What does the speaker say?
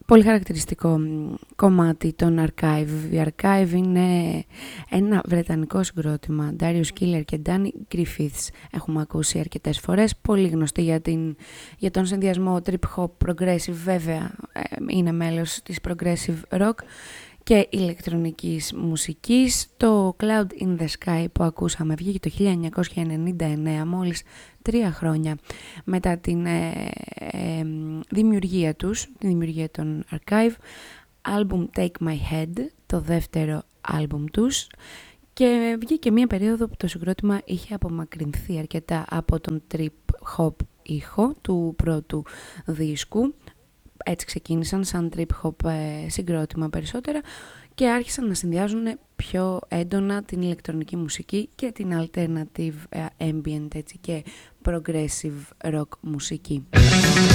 Πολύ χαρακτηριστικό κομμάτι των Archive. Η Archive είναι ένα βρετανικό συγκρότημα. Darius Killer και Danny Griffiths. Έχουμε ακούσει αρκετές φορές. Πολύ γνωστή για τον συνδυασμό trip hop progressive. Βέβαια είναι μέλος της progressive rock και ηλεκτρονικής μουσικής. Το Cloud in the Sky που ακούσαμε βγήκε το 1999, μόλις 3 χρόνια μετά την δημιουργία τους, τη δημιουργία των Archive. Album Take My Head, το δεύτερο άλμπουμ τους, και βγήκε μια περίοδο που το συγκρότημα είχε απομακρυνθεί αρκετά από τον trip hop ήχο του πρώτου δίσκου. Έτσι ξεκίνησαν σαν trip hop συγκρότημα περισσότερα και άρχισαν να συνδυάζουν πιο έντονα την ηλεκτρονική μουσική και την alternative ambient, έτσι, και progressive rock μουσική.